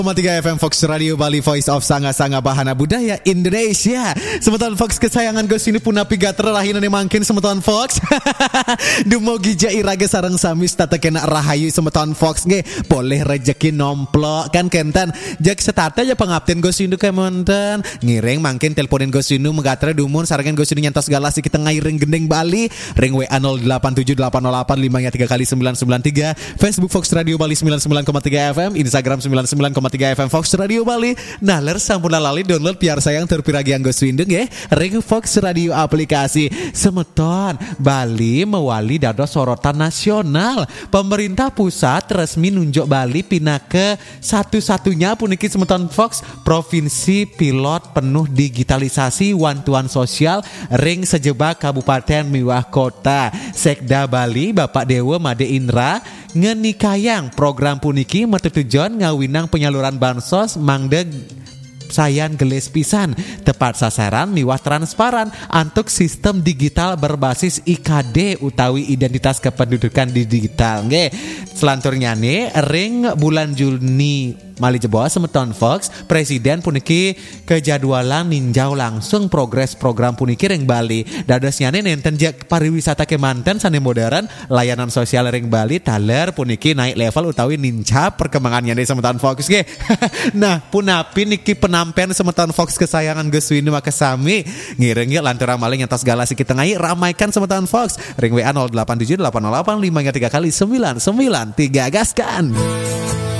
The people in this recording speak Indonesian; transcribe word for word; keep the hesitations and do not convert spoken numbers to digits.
tiga F M Fox Radio Bali, Voice of Sanga-Sanga Bahana Budaya Indonesia. Semeton Fox kesayangan gue sini pun napi gater rahinan yang mangkin semeton Fox. Dumo gija iraga sarang samis tata kena rahayu semeton Fox nge. Boleh rejeki nomplok kan kentan. Jak setata ya pengapten gue sini kayak monten. Ngiring mangkin teleponin gue sini menggater dumun sarangan gue sini nyantos galasi kita ngairing gendeng Bali. Ring W A nol delapan tujuh delapan nol delapan lima tiga kali sembilan sembilan tiga. Facebook Fox Radio Bali sembilan puluh sembilan koma tiga F M. Instagram sembilan puluh sembilan koma tiga F M Fox Radio Bali. Naler sampun lali download biar sayang terpiragi anggo swindeng ya. Ring Fox Radio aplikasi semeton Bali mewali dado sorotan nasional. Pemerintah pusat resmi nunjuk Bali pindah ke satu-satunya puniki semeton Fox provinsi pilot penuh digitalisasi wantuan sosial ring sejebak kabupaten miwah kota. Sekda Bali Bapak Dewa Made Indra ngenikayang program puniki metutujon ngawinang penyaluran bansos mangde sayan gelis pisan tepat sasaran miwah transparan antuk sistem digital berbasis I K D utawi identitas kependudukan di digital nge. Selanturnya nih ring bulan Juni Mali jeboa semeton Fox presiden puniki kejadwalan ninjau langsung progres program puniki ring Bali. Dadosnya nih nenten jak pariwisata kemanten sane modern layanan sosial ring Bali taler puniki naik level utawi ninja perkembangannya nih semeton Fox ge. Nah punapi niki penampian semeton Fox kesayangan geus winu maka sami ngiring ya lantaran maling atas galasi kita ngai ramaikan semeton Fox ring W A nol delapan tujuh delapan nol delapan lima tiga kali sembilan sembilan tiga gaskan.